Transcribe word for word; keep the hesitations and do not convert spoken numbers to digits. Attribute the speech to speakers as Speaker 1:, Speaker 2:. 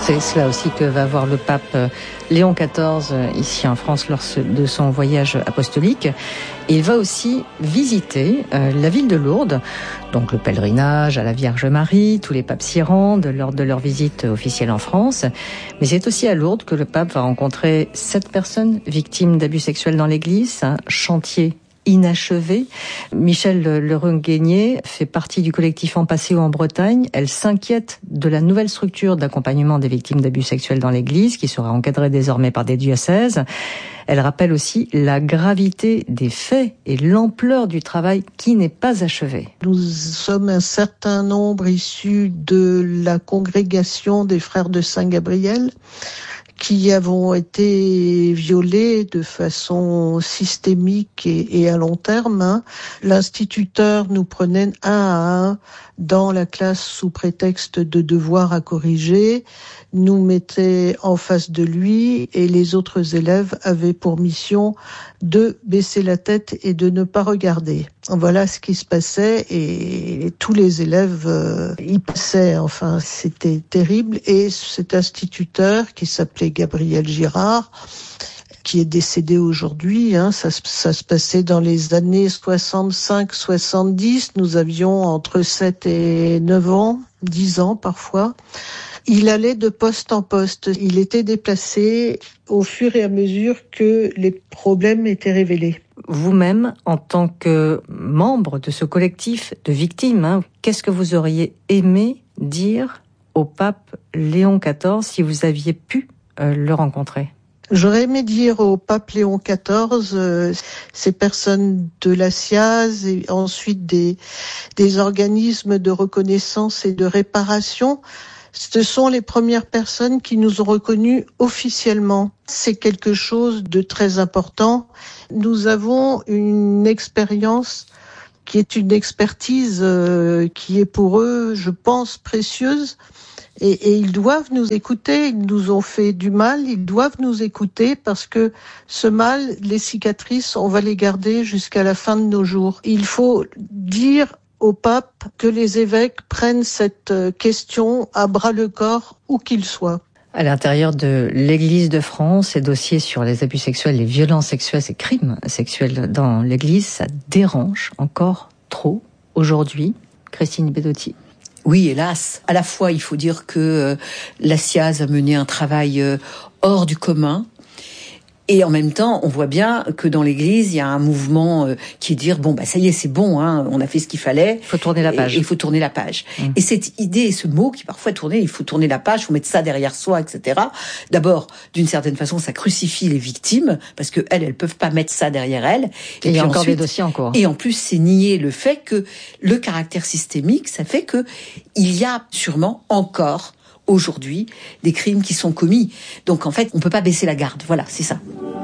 Speaker 1: C'est cela aussi que va voir le pape Léon quatorze ici en France lors de son voyage apostolique. Et il va aussi visiter euh, la ville de Lourdes, donc le pèlerinage à la Vierge Marie, tous les papes s'y rendent lors de leur visite officielle en France. Mais c'est aussi à Lourdes que le pape va rencontrer sept personnes victimes d'abus sexuels dans l'église, un chantier inachevé. Michel Lerenguenier fait partie du collectif En Passeo en Bretagne. Elle s'inquiète de la nouvelle structure d'accompagnement des victimes d'abus sexuels dans l'Église, qui sera encadrée désormais par des diocèses. Elle rappelle aussi la gravité des faits et l'ampleur du travail qui n'est pas achevé.
Speaker 2: Nous sommes un certain nombre issus de la congrégation des Frères de Saint-Gabriel, qui avons été violés de façon systémique et, et à long terme. Hein. L'instituteur nous prenait un à un dans la classe sous prétexte de devoir à corriger, nous mettait en face de lui et les autres élèves avaient pour mission de baisser la tête et de ne pas regarder. Voilà ce qui se passait et tous les élèves euh, y passaient. Enfin, c'était terrible. Et cet instituteur qui s'appelait Gabriel Girard, qui est décédé aujourd'hui, hein, ça, ça se passait dans les années soixante-cinq soixante-dix, nous avions entre sept et neuf ans, dix ans parfois. Il allait de poste en poste, il était déplacé au fur et à mesure que les problèmes étaient révélés.
Speaker 1: Vous-même, en tant que membre de ce collectif de victimes, hein, qu'est-ce que vous auriez aimé dire au pape Léon quatorze si vous aviez pu euh, le rencontrer ?
Speaker 2: J'aurais aimé dire au pape Léon quatorze, euh, ces personnes de la S I A Z et ensuite des, des organismes de reconnaissance et de réparation, ce sont les premières personnes qui nous ont reconnus officiellement. C'est quelque chose de très important. Nous avons une expérience qui est une expertise euh, qui est pour eux, je pense, précieuse. Et, et ils doivent nous écouter, ils nous ont fait du mal, ils doivent nous écouter parce que ce mal, les cicatrices, on va les garder jusqu'à la fin de nos jours. Il faut dire au pape que les évêques prennent cette question à bras-le-corps, où qu'ils soient.
Speaker 1: À l'intérieur de l'Église de France, ces dossiers sur les abus sexuels, les violences sexuelles, ces crimes sexuels dans l'Église, ça dérange encore trop aujourd'hui. Christine Bedotti.
Speaker 3: Oui, hélas. À la fois, il faut dire que euh, la S I A Z a mené un travail euh, hors du commun. Et en même temps, on voit bien que dans l'Église, il y a un mouvement euh, qui est de dire, bon, bah ça y est, c'est bon, hein, on a fait ce qu'il fallait.
Speaker 1: Il faut tourner la page.
Speaker 3: Et il faut tourner la page. Mmh. Et cette idée, ce mot qui parfois tournait, il faut tourner la page, il faut mettre ça derrière soi, et cetera. D'abord, d'une certaine façon, ça crucifie les victimes, parce que elles, elles peuvent pas mettre ça derrière elles.
Speaker 1: Et, et il y a encore ensuite, des dossiers en cours.
Speaker 3: Et en plus, c'est nier le fait que le caractère systémique, ça fait que il y a sûrement encore aujourd'hui des crimes qui sont commis. Donc en fait, on peut pas baisser la garde. Voilà, c'est ça.